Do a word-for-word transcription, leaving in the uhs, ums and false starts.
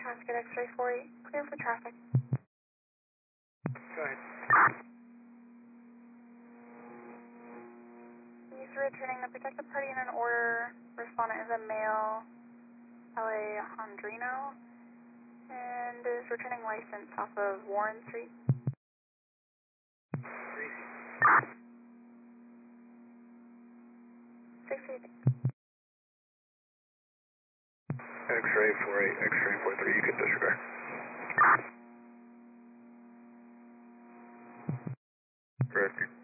Cascade X-ray four eight, clear for traffic. Go ahead. He's returning the protected party in an order. Respondent is a male, Alejandrino, and is returning license off of Warren Street. six eight. X-ray four eight, X-ray four three, you can disregard. Correct.